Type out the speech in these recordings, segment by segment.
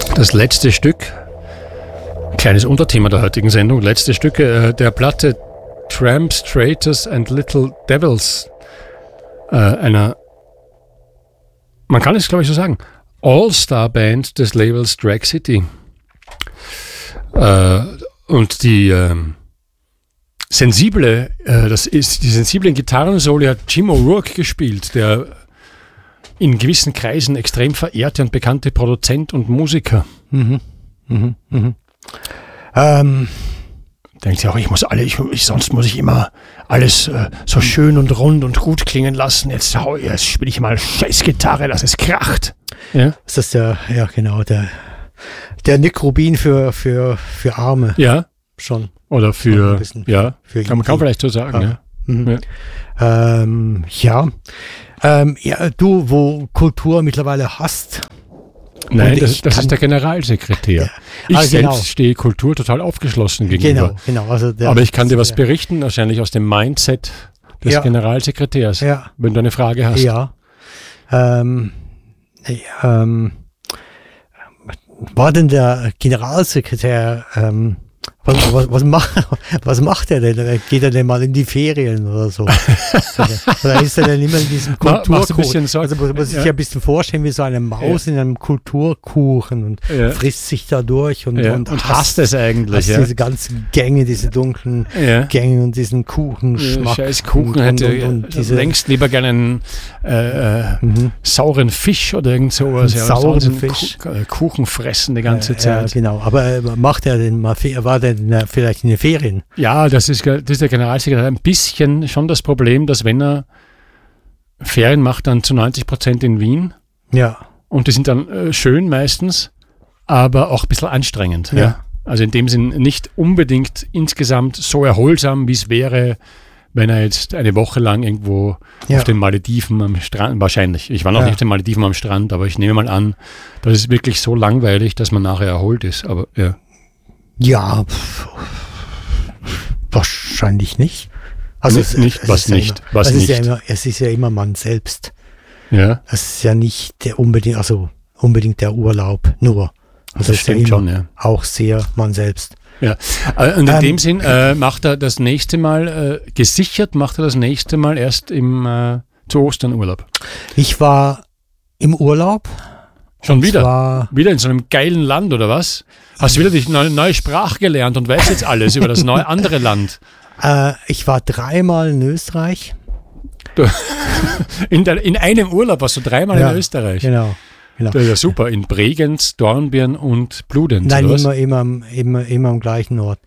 Das letzte Stück, kleines Unterthema der heutigen Sendung, letzte Stück der Platte Tramps, Traitors and Little Devils, einer, man kann es glaube ich so sagen, All-Star-Band des Labels Drag City. Und die sensiblen Gitarrensolo hat Jim O'Rourke gespielt, der in gewissen Kreisen extrem verehrte und bekannte Produzent und Musiker. Denkt ihr auch, sonst muss ich immer alles so schön und rund und gut klingen lassen. Jetzt spiele ich mal Scheißgitarre, dass es kracht. Ja? Das ist der Nick Rubin für Arme. Ja. Schon. Oder für kann man vielleicht so sagen. Ja. Ja. Mhm. Du, wo Kultur mittlerweile hast. Nein, das ist der Generalsekretär. Ich selbst stehe Kultur total aufgeschlossen gegenüber. Genau. Also aber ich kann dir was berichten, wahrscheinlich aus dem Mindset des Generalsekretärs, wenn du eine Frage hast. Ja. War denn der Generalsekretär, was macht er denn? Geht er denn mal in die Ferien oder so? Oder ist er denn immer in diesem Kulturkuchen? Also muss ich ja ein bisschen vorstellen, wie so eine Maus in einem Kulturkuchen und frisst sich da durch und hasst es eigentlich. Diese ganzen Gänge, diese dunklen Gänge und diesen Kuchenschmack. Scheiß Kuchen hätte längst lieber gerne einen sauren Fisch oder irgend sowas. Sauren Fisch. Kuchen fressen die ganze Zeit. Genau, aber macht er denn mal, war der vielleicht in den Ferien? Ja, das ist der Generalsekretär ein bisschen schon das Problem, dass wenn er Ferien macht, dann zu 90% in Wien. Ja. Und die sind dann schön meistens, aber auch ein bisschen anstrengend. Ja. Ja? Also in dem Sinn nicht unbedingt insgesamt so erholsam, wie es wäre, wenn er jetzt eine Woche lang irgendwo auf den Malediven am Strand, wahrscheinlich. Ich war noch nicht auf den Malediven am Strand, aber ich nehme mal an, das ist wirklich so langweilig, dass man nachher erholt ist. Aber ja. Ja, wahrscheinlich nicht. Also es ist ja immer man selbst. Ja. Es ist ja nicht unbedingt der Urlaub nur. Also das stimmt schon, ja. Auch sehr man selbst. Ja. Und in dem Sinn macht er das nächste Mal, erst zu Ostern Urlaub. Ich war im Urlaub. Schon wieder? Wieder in so einem geilen Land, oder was? Hast du wieder die neue Sprache gelernt und weißt jetzt alles über das neue andere Land? Ich war 3-mal in Österreich. In einem Urlaub warst du 3-mal in Österreich? Genau. Das ist ja super. In Bregenz, Dornbirn und Bludenz. Nein, immer am gleichen Ort.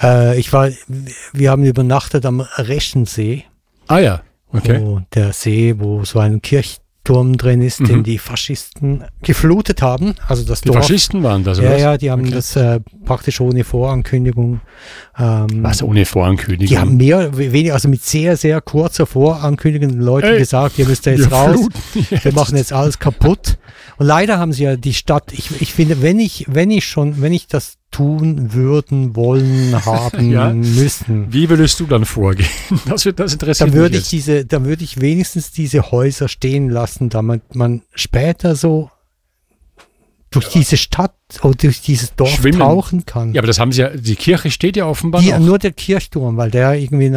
Wir haben übernachtet am Reschensee. Ah ja, okay. Der See, wo so ein Kirchturm drin ist, den die Faschisten geflutet haben. Also das Dorf. Faschisten waren das, oder? Ja, die haben das praktisch ohne Vorankündigung. Was ohne Vorankündigung? Die haben weniger, also mit sehr, sehr kurzer Vorankündigung den Leuten gesagt, ihr müsst da jetzt raus, wir machen jetzt alles kaputt. Und leider haben sie ja die Stadt, ich finde, wenn ich das tun würden, haben müssen. Wie würdest du dann vorgehen? Das interessiert mich. Dann würde ich wenigstens diese Häuser stehen lassen, damit man später so durch diese Stadt oder durch dieses Dorf tauchen kann. Ja, aber das haben sie ja, die Kirche steht ja offenbar noch. Nur der Kirchturm, weil der irgendwie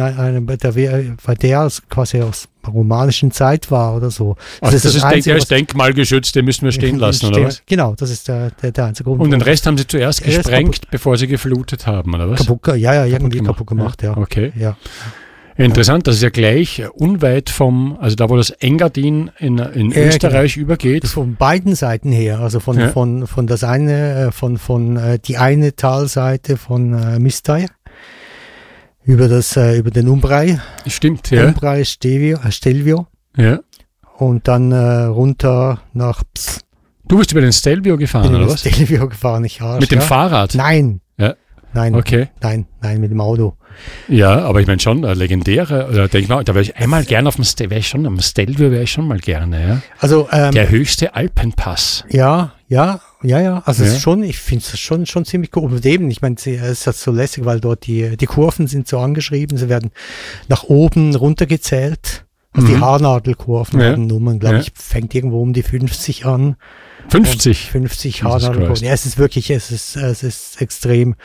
quasi aus der romanischen Zeit war oder so. Das ist denkmalgeschützt, den müssen wir stehen lassen, oder was? Genau, das ist der einzige Grund. Und den Rest haben sie zuerst gesprengt, bevor sie geflutet haben, oder was? Kaputt gemacht, ja. Okay. Ja. Interessant, das ist ja gleich unweit also da wo das Engadin in Österreich übergeht. Von beiden Seiten her, also von das eine, die eine Talseite von Mistei über den Umbrei. Stimmt, ja. Umbrei Stelvio. Ja. Und dann runter nach Du bist über den Stelvio gefahren, oder was? Stelvio gefahren, ich Arsch. Mit dem Fahrrad? Nein. Ja. Nein. Okay. Nein, mit dem Auto. Ja, aber ich meine schon, legendäre, oder denke ich mal, da wäre ich einmal gerne am Stelvio wäre ich schon mal gerne, ja. Also, der höchste Alpenpass. Ja. Also es ist schon, ich finde es schon ziemlich cool. Und eben, ich meine, es ist halt so lässig, weil dort die Kurven sind so angeschrieben, sie werden nach oben runtergezählt. Also die Haarnadelkurven haben Nummern, glaube ich, fängt irgendwo um die 50 an. 50 Hard. Ja, es ist wirklich, es ist extrem.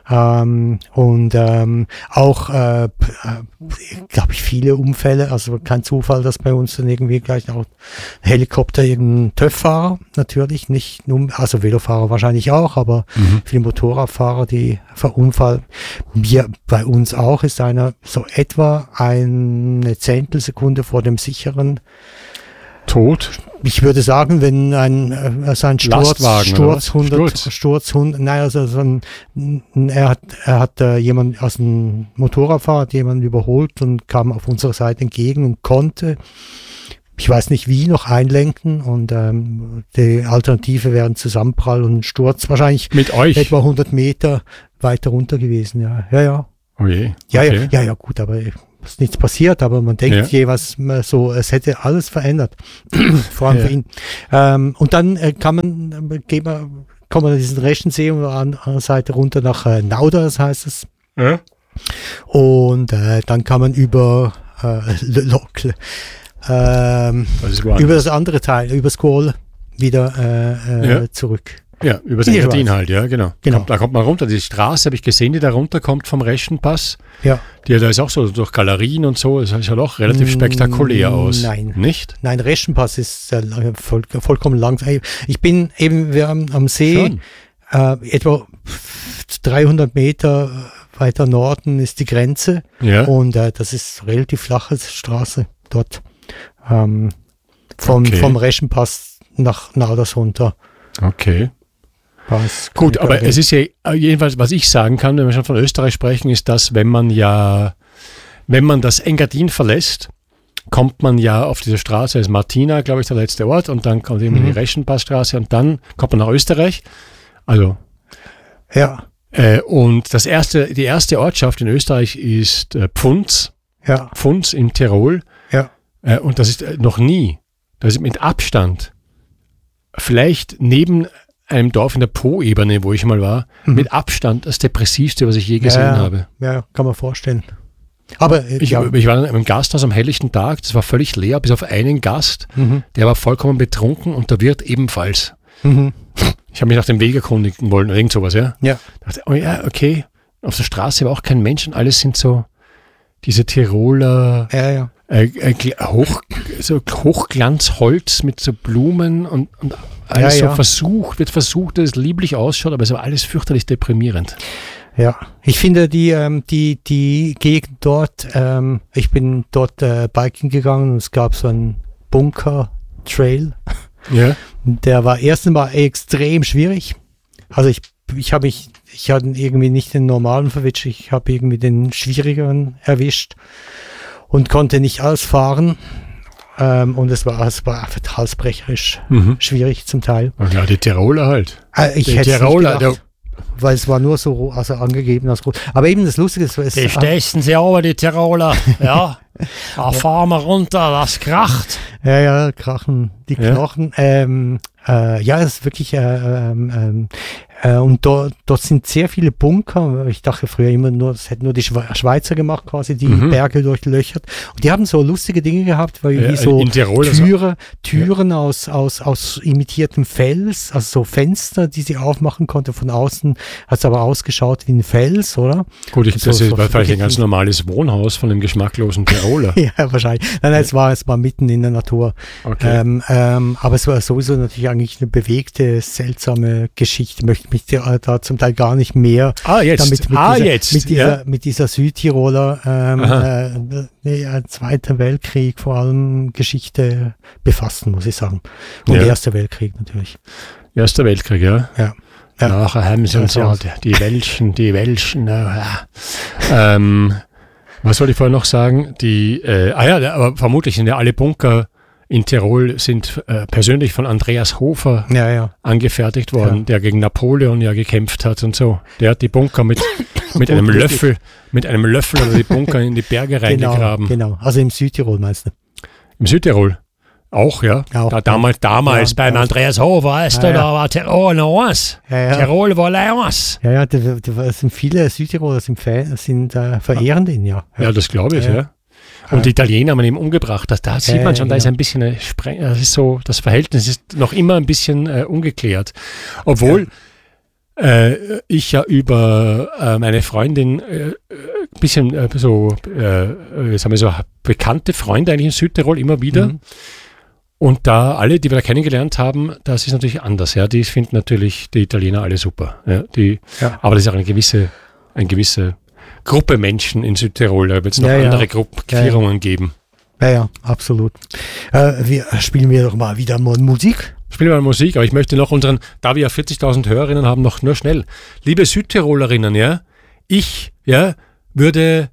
Auch, glaube ich, viele Unfälle, also kein Zufall, dass bei uns dann irgendwie gleich auch Helikopter, irgendein TÜV-Fahrer natürlich, nicht nur, also Velofahrer wahrscheinlich auch, aber viele Motorradfahrer, die verunfallen. Bei uns auch ist einer so etwa eine Zehntelsekunde vor dem sicheren Tot? Ich würde sagen, wenn ein Sturzhund, naja, also er hat jemand aus dem Motorradfahrer hat jemanden überholt und kam auf unserer Seite entgegen und konnte, ich weiß nicht wie, noch einlenken und die Alternative wäre ein Zusammenprall und ein Sturz wahrscheinlich mit euch etwa 100 Meter weiter runter gewesen, ja. Oh je. Okay. Ja, gut, aber ist nichts passiert, aber man denkt jeweils so, es hätte alles verändert, vor allem für ihn. Und dann kommen wir diesen Reschensee und an der anderen Seite runter nach Nauders, das heißt es. Ja. Und dann kann man über Locle, über das andere Teil, über Squall wieder zurück. Ja, über den Engadin halt, ja, genau. Da kommt man runter. Die Straße habe ich gesehen, die da runterkommt vom Reschenpass. Ja. Da ist auch so durch Galerien und so. Das sieht ja doch relativ spektakulär aus. Nein. Nicht? Nein, Reschenpass ist vollkommen langsam. Ich bin eben, wir haben am See, etwa 300 Meter weiter Norden ist die Grenze. Ja. Und das ist relativ flache Straße dort. Vom Reschenpass nach Nauders runter. Okay. Gut, aber es ist ja jedenfalls, was ich sagen kann, wenn wir schon von Österreich sprechen, ist, dass wenn man das Engadin verlässt, kommt man ja auf diese Straße, das ist Martina, glaube ich, der letzte Ort, und dann kommt eben die Reschenpassstraße und dann kommt man nach Österreich. Also. Ja. Und die erste Ortschaft in Österreich ist Pfunds. Ja. Pfunds in Tirol. Ja. Und das ist das ist mit Abstand, vielleicht neben einem Dorf in der Po-Ebene, wo ich mal war, mit Abstand das Depressivste, was ich je gesehen habe. Ja, kann man vorstellen. Aber ich war dann im Gasthaus am helllichten Tag, das war völlig leer, bis auf einen Gast, der war vollkommen betrunken und der Wirt ebenfalls. Ich habe mich nach dem Weg erkundigen wollen oder irgend sowas, ja. Ja. Dachte, oh ja, okay. Auf der Straße war auch kein Mensch und alles sind so diese Tiroler Hochglanzholz mit so Blumen und alles wird versucht, dass es lieblich ausschaut, aber es war alles fürchterlich deprimierend. Ja, ich finde die Gegend dort, ich bin dort Biking gegangen und es gab so einen Bunker-Trail. Ja. Der war erstens mal extrem schwierig. Also ich hatte irgendwie nicht den normalen verwischt, ich habe irgendwie den schwierigeren erwischt und konnte nicht alles fahren. Und es war halsbrecherisch schwierig zum Teil. Ja, die Tiroler halt. Ich hätte Tiroler, nicht gedacht, weil es war nur so angegeben als groß. Aber eben das Lustige ist, die stechen sie aber, die Tiroler. Ja, da fahren wir runter, das kracht. Ja, krachen die Knochen. Ja, es ist wirklich und dort sind sehr viele Bunker. Ich dachte früher immer nur, das hätten nur die Schweizer gemacht, quasi die Berge durchlöchert. Und die haben so lustige Dinge gehabt, weil wie so Türen aus imitiertem Fels, also so Fenster, die sie aufmachen konnte. Von außen hat es aber ausgeschaut wie ein Fels, oder? Gut, das war vielleicht ein ganz normales Wohnhaus von einem geschmacklosen Tiroler. Ja, wahrscheinlich. Nein, es war mitten in der Natur. Okay. Aber es war sowieso natürlich eigentlich eine bewegte, seltsame Geschichte. Möchte mich da zum Teil gar nicht mehr mit dieser Südtiroler Zweiter Weltkrieg vor allem Geschichte befassen, muss ich sagen. Und Erster Weltkrieg natürlich. Erster Weltkrieg, ja. Nachher haben sie uns die Welschen. Was wollte ich vorher noch sagen? Aber vermutlich sind ja alle Bunker in Tirol sind persönlich von Andreas Hofer angefertigt worden, der gegen Napoleon gekämpft hat und so. Der hat die Bunker mit einem Löffel oder die Bunker in die Berge reingegraben. Genau, also im Südtirol meinst du? Im Südtirol. Auch, ja. Damals beim Andreas Hofer, da war Tirol noch was. Tirol war was. Ja, da sind viele Südtiroler sind verehren den, ja. Ja, das glaube ich, ja. Und die Italiener haben ihn eben umgebracht. Da sieht man schon, da ist ein bisschen das ist so, das Verhältnis ist noch immer ein bisschen ungeklärt. Obwohl ich ja über meine Freundin ein bisschen sagen wir so, bekannte Freunde eigentlich in Südtirol immer wieder. Und da alle, die wir da kennengelernt haben, das ist natürlich anders. Ja, die finden natürlich die Italiener alle super. Ja, aber das ist auch eine gewisse Gruppe Menschen in Südtirol. Da wird es noch andere Gruppierungen geben. Ja, absolut. Spielen wir doch mal wieder Musik. Spielen wir mal Musik, aber ich möchte noch da wir ja 40.000 Hörerinnen haben, noch nur schnell. Liebe Südtirolerinnen, ich würde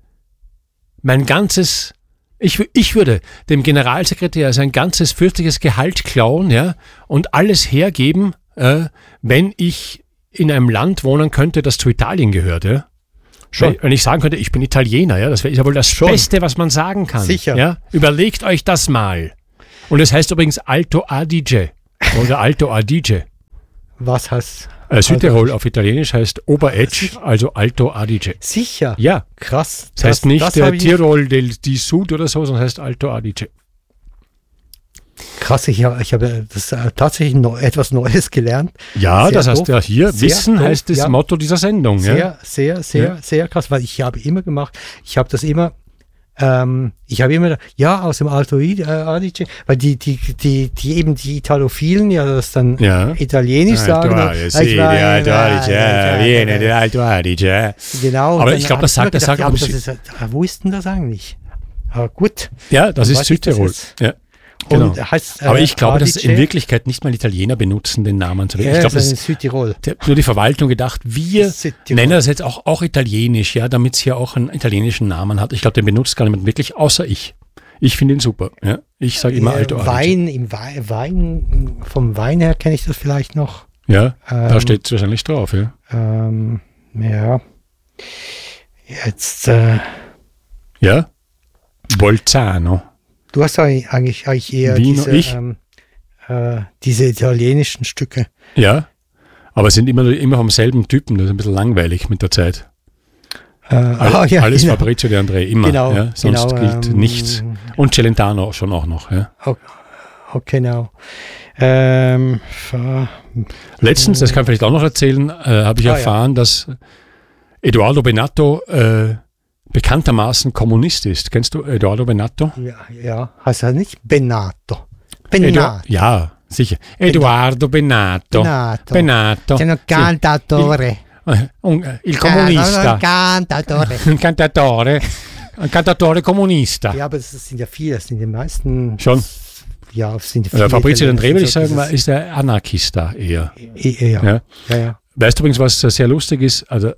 ich würde dem Generalsekretär sein ganzes fürstliches Gehalt klauen, und alles hergeben, wenn ich in einem Land wohnen könnte, das zu Italien gehört, Schon. Wenn ich sagen könnte, ich bin Italiener, das wäre ja wohl das Beste, was man sagen kann. Sicher. Ja? Überlegt euch das mal. Und es heißt übrigens Alto Adige oder Alto Adige. Was heißt? Südtirol auf Italienisch heißt Oberetsch, also Alto Adige. Sicher? Ja. Krass. Das heißt nicht Tirol di Sud oder so, sondern heißt Alto Adige. Krass, ich habe das tatsächlich etwas Neues gelernt. Ja, sehr das heißt ja hier, sehr Wissen doof, heißt das Motto dieser Sendung. Sehr krass, weil ich habe immer gemacht, ich habe das immer, aus dem Alto Adige, weil die eben die Italophilen das dann italienisch sagen. Alto Adige. Genau. Aber ich glaube, das sagt wo ist denn das eigentlich? Aber gut. Ja, das ist Südtirol. Ja. Genau. Aber ich glaube, dass in Wirklichkeit nicht mal Italiener benutzen den Namen. Ich glaube, das ist Südtirol. Nur die Verwaltung gedacht, wir nennen das jetzt auch italienisch, damit es hier auch einen italienischen Namen hat. Ich glaube, den benutzt gar niemand wirklich, außer ich. Ich finde ihn super. Ja. Ich sage immer Alto Adige. Wein, vom Wein her kenne ich das vielleicht noch. Ja, da steht es wahrscheinlich drauf. Ja. Jetzt. Bolzano. Du hast eigentlich eher diese italienischen Stücke. Ja, aber es sind immer vom selben Typen. Das ist ein bisschen langweilig mit der Zeit. Alles genau. Fabrizio De André, immer. Genau, sonst gilt nichts. Und Celentano schon auch noch. Ja. Okay, genau. Letztens, das kann ich vielleicht auch noch erzählen, habe ich erfahren, dass Edoardo Bennato bekanntermaßen Kommunist ist. Kennst du Edoardo Bennato? Ja. Heißt er nicht Bennato? Ja, sicher. Edoardo Bennato. Bennato. C'è un cantatore. Il comunista. Un cantatore. Un cantatore comunista. Ja, aber das sind ja viele. Das sind die meisten. Schon? Ja, das sind viele. Fabrizio De André, würde ich sagen, ist der Anarchist da eher. Ja. Weißt du übrigens, was sehr lustig ist? Also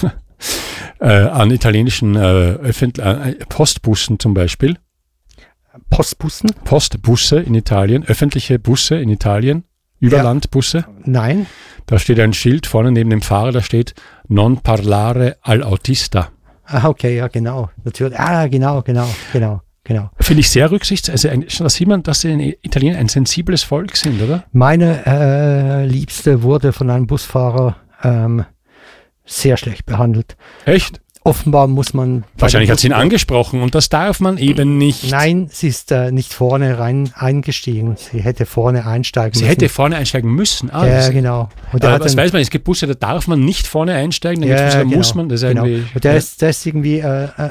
an italienischen Postbussen zum Beispiel. Postbussen? Postbusse in Italien, öffentliche Busse in Italien, Überlandbusse. Nein. Da steht ein Schild vorne neben dem Fahrer, da steht Non parlare all'autista. Okay, ja, genau. Natürlich. Genau. Finde ich sehr rücksichtsvoll. Also, da sieht man, dass sie in Italien ein sensibles Volk sind, oder? Meine Liebste wurde von einem Busfahrer sehr schlecht behandelt. Echt? Offenbar muss man... Wahrscheinlich hat sie ihn angesprochen und das darf man eben nicht. Nein, sie ist nicht vorne rein eingestiegen. Sie hätte vorne einsteigen müssen. Sie hätte vorne einsteigen müssen? Ja, genau. Und was weiß man, es gibt Busse, da darf man nicht vorne einsteigen, dann Busse, da muss man. Das irgendwie, und der ist irgendwie...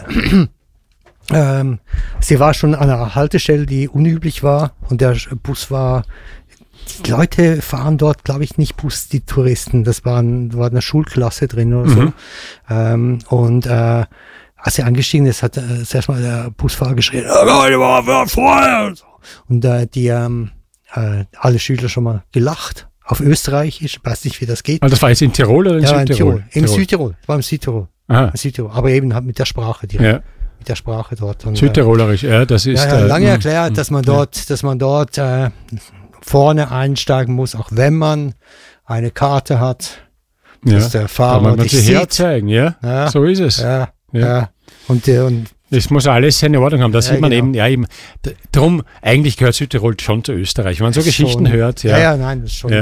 sie war schon an einer Haltestelle, die unüblich war und der Bus war... Die Leute fahren dort, glaube ich, nicht Bus, die Touristen. Das war eine Schulklasse drin oder so. Und als sie angestiegen ist, hat zuerst mal der Busfahrer geschrien, und alle Schüler schon mal gelacht. Auf Österreichisch, weiß nicht, wie das geht. Also das war jetzt in Tirol oder in Südtirol? In Südtirol. Das war im Südtirol. Aha. Südtirol. Aber eben halt mit der Sprache direkt. Ja. Mit der Sprache dort. Und, Südtirolerisch, das ist... lange erklärt, dass man dort vorne einsteigen muss, auch wenn man eine Karte hat, dass der Fahrer dich sieht. Herzeigen, so ist es. Ja. Und es muss alles seine Ordnung haben, das sieht man eben. Darum, eigentlich gehört Südtirol schon zu Österreich. Wenn man so Geschichten schon, hört. Nein, das ist schon.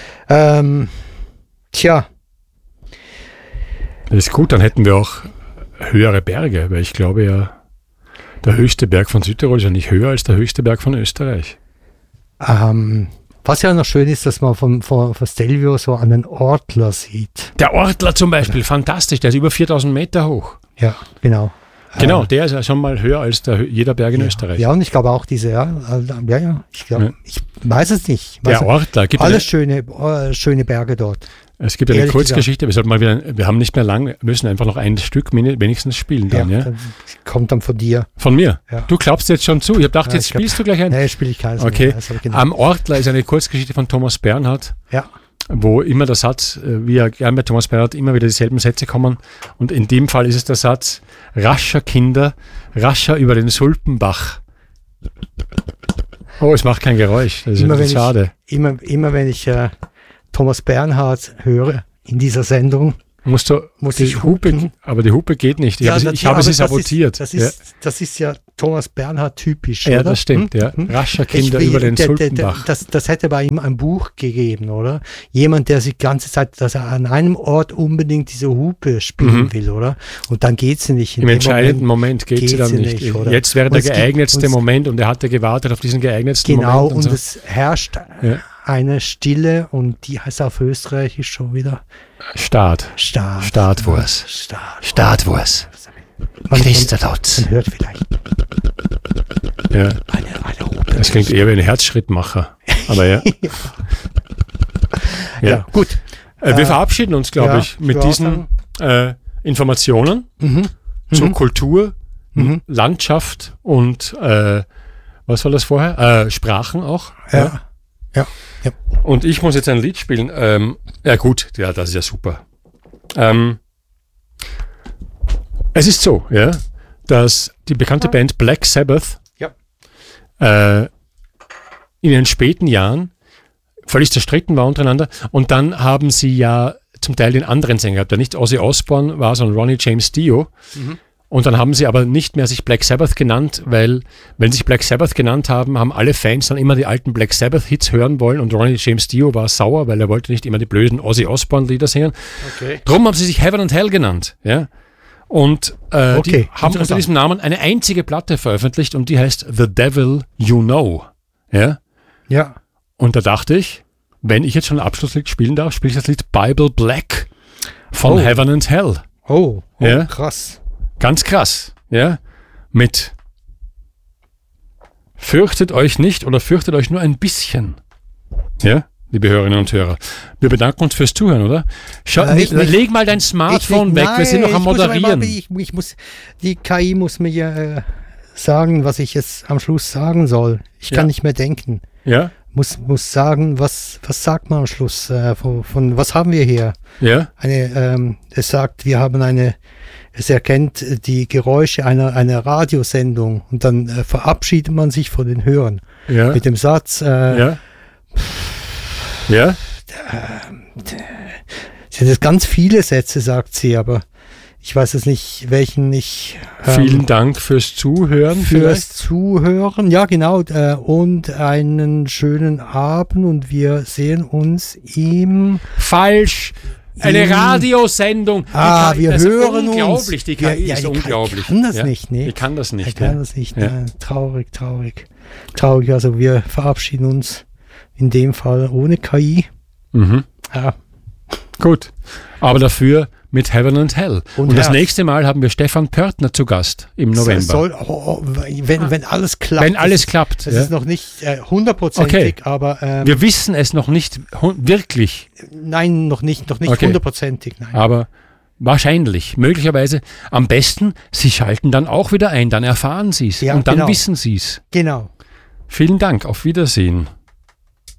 Tja. Das ist gut, dann hätten wir auch höhere Berge, weil ich glaube ja, der höchste Berg von Südtirol ist ja nicht höher als der höchste Berg von Österreich. Was ja noch schön ist, dass man von Stelvio so einen Ortler sieht. Der Ortler zum Beispiel, fantastisch, der ist über 4000 Meter hoch. Ja, genau. Genau, der ist ja schon mal höher als jeder Berg in Österreich. Ja, und ich glaube auch ich glaube, ich weiß es nicht. Der Ortler, gibt alles schöne Berge dort. Es gibt eine Kurzgeschichte, wir haben nicht mehr lang, wir müssen einfach noch ein Stück wenigstens spielen dann, ja? Kommt dann von dir. Von mir? Ja. Du klappst jetzt schon zu, ich habe gedacht, jetzt spielst du gleich ein. Nein, spiele ich keines Okay, mehr. Am Ortler ist eine Kurzgeschichte von Thomas Bernhard, wo immer der Satz, wie ja gern bei Thomas Bernhard immer wieder dieselben Sätze kommen, und in dem Fall ist es der Satz, rascher Kinder, rascher über den Sulpenbach. Oh, es macht kein Geräusch, das ist schade. Immer wenn ich Thomas Bernhard höre in dieser Sendung, muss ich hupen. Aber die Hupe geht nicht. Ich habe sie sabotiert. Das ist ja Thomas Bernhard typisch, ja, oder? Das stimmt, ja. Rascher Kinder über den Sulpenbach. Das hätte bei ihm ein Buch gegeben, oder? Jemand, der sich die ganze Zeit, dass er an einem Ort unbedingt diese Hupe spielen will, oder? Und dann geht sie nicht. Im entscheidenden Moment geht sie dann nicht. Jetzt wäre der geeignetste Moment und er hatte gewartet auf diesen geeignetsten Moment. Genau, und es herrscht eine Stille, und die heißt auf Österreichisch schon wieder Startwurst. Christadotz. Man hört vielleicht. Ja. Eine Hupe. Das klingt eher wie ein Herzschrittmacher. Aber ja. Ja, gut. Wir verabschieden uns, glaube ich, mit diesen Informationen zur Kultur, Landschaft und was war das vorher? Sprachen auch. Ja. Und ich muss jetzt ein Lied spielen. Ja gut, ja, das ist ja super. Es ist so, ja, dass die bekannte Band Black Sabbath in den späten Jahren völlig zerstritten war untereinander, und dann haben sie ja zum Teil den anderen Sänger gehabt, der nicht Ozzy Osbourne war, sondern Ronnie James Dio. Und dann haben sie aber nicht mehr sich Black Sabbath genannt, weil, wenn sie sich Black Sabbath genannt haben, haben alle Fans dann immer die alten Black Sabbath-Hits hören wollen, und Ronnie James Dio war sauer, weil er wollte nicht immer die blöden Ozzy Osbourne-Lieder singen. Okay. Drum haben sie sich Heaven and Hell genannt. Ja? Und die haben unter diesem Namen eine einzige Platte veröffentlicht, und die heißt The Devil You Know. Ja? Ja. Und da dachte ich, wenn ich jetzt schon ein Abschlusslied spielen darf, spiele ich das Lied Bible Black von Heaven and Hell. Oh, ja? Krass. Ganz krass, ja, mit fürchtet euch nicht oder fürchtet euch nur ein bisschen, ja, liebe Hörerinnen und Hörer. Wir bedanken uns fürs Zuhören, oder? Leg mal dein Smartphone weg, wir sind noch am Moderieren. Die KI muss mir ja sagen, was ich jetzt am Schluss sagen soll. Ich kann nicht mehr denken. Ja. Muss sagen, was sagt man am Schluss? Von was haben wir hier? Ja. Es sagt, es erkennt die Geräusche einer Radiosendung, und dann verabschiedet man sich von den Hörern mit dem Satz. Sind das ganz viele Sätze, sagt sie, aber ich weiß es nicht, welchen ich. Vielen Dank fürs Zuhören. Zuhören, ja genau, und einen schönen Abend, und wir sehen uns Falsch! Eine Radiosendung. Wir hören uns. Unglaublich, die KI ist unglaublich. Ich kann das nicht, ne? Ich kann das nicht. Traurig. Also wir verabschieden uns in dem Fall ohne KI. Ja. Gut, aber dafür mit Heaven and Hell. Und das nächste Mal haben wir Stefan Pörtner zu Gast im November. Wenn alles klappt. Wenn alles klappt. Das ist noch nicht 100%ig, aber... wir wissen es noch nicht wirklich. Nein, noch nicht 100%ig. Nein. Aber wahrscheinlich, möglicherweise, am besten, Sie schalten dann auch wieder ein, dann erfahren Sie es und dann wissen Sie es. Genau. Vielen Dank, auf Wiedersehen.